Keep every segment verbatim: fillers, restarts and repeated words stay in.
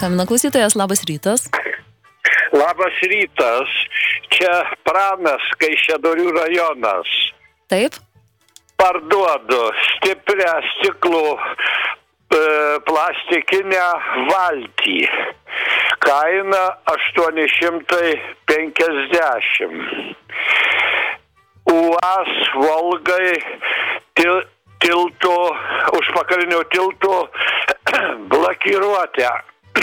Skambina klausytojas, labas rytas. Labas rytas, čia Pranas, Kaišiadorių rajonas. Taip. Parduodu stiprią stiklų e, plastikinę valtį. Kaina aštuoni šimtai penkiasdešimt. UAS Volgai til, tilto, užpakalinio tilto blokiruotę.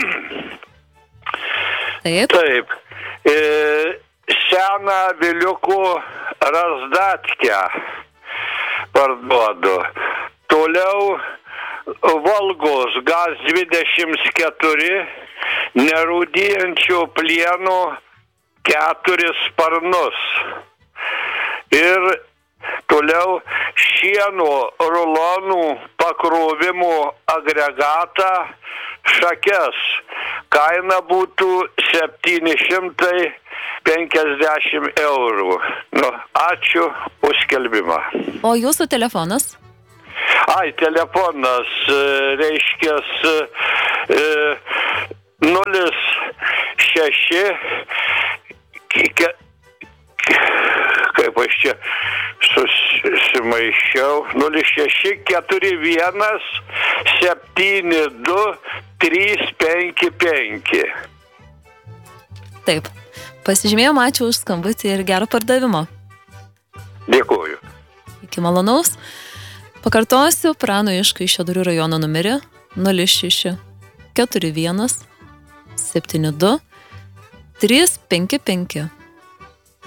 Taip. Taip. E, seną Viliukų razdatkę parduodu. Toliau Volgos gaz dvidešimt keturi nerūdijančių plienų keturis sparnus. Ir toliau šieno rulonų pakrovimo agregatą šakes. Kaina būtų septyni šimtai penkiasdešimt eurų. Nu, ačiū už skelbimą. O jūsų telefonas? Ai, telefonas, reiškia, nulis šeši, kaip aš čia susimaišiau, nulis šeši keturi vienas septyni du trys penki penki. Taip. Pasižymėjom, ačiū už skambutį ir gero pardavimo. Dėkuoju. Iki malonaus. Pakartosiu Prano iš Kaišiadorių rajono numerį nulis šeši keturi vienas septyni du trys penki penki.